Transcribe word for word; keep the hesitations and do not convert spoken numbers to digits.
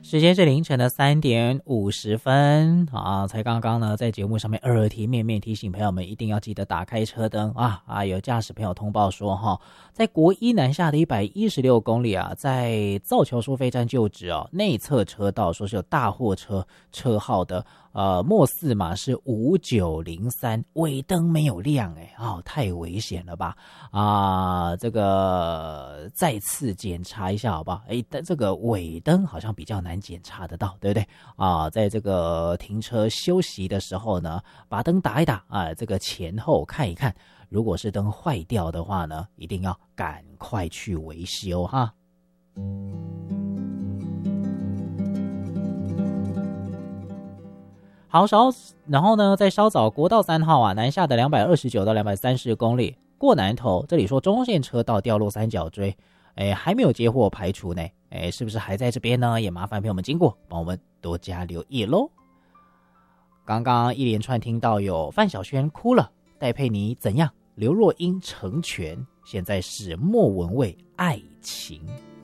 时间是凌晨的三点五十分啊！才刚刚呢，在节目上面耳提面面提醒朋友们，一定要记得打开车灯啊！啊，有驾驶朋友通报说哈，在国一南下的一百一十六公里啊，在造桥收费站就职哦，内侧车道说是有大货车车号的，呃，末四码是五九零三，尾灯没有亮哎，哦，太危险了吧！啊，这个再次检查一下好不好？哎，但这个尾灯好像比较难检查得到，对不对？啊，在这个停车休息的时候呢，把灯打一打啊，这个前后看一看，如果是灯坏掉的话呢，一定要赶快去维修哈。好，稍然后呢，再稍早国道三号啊，南下的两百二十九到两百三十公里，过南头，这里说中线车道掉落三角锥，哎，还没有接获排除呢，哎，是不是还在这边呢？也麻烦朋友们经过，帮我们多加留意咯。刚刚一连串听到有范晓萱哭了，戴佩妮怎样，刘若英成全，现在是莫文蔚爱情。